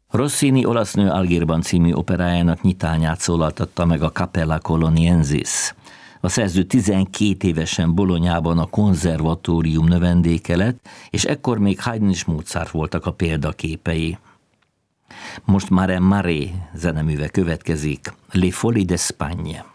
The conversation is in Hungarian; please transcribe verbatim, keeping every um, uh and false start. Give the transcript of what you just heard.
Rossini olasz nő Algírban című operájának nyitányát szólaltatta meg a Capella Coloniensis. A szerző tizenkét évesen Bolonyában a konzervatórium növendéke lett, és ekkor még Haydn és Mozart voltak a példaképei. Most Mare Mare zeneműve következik, Les Folies d'Espagne.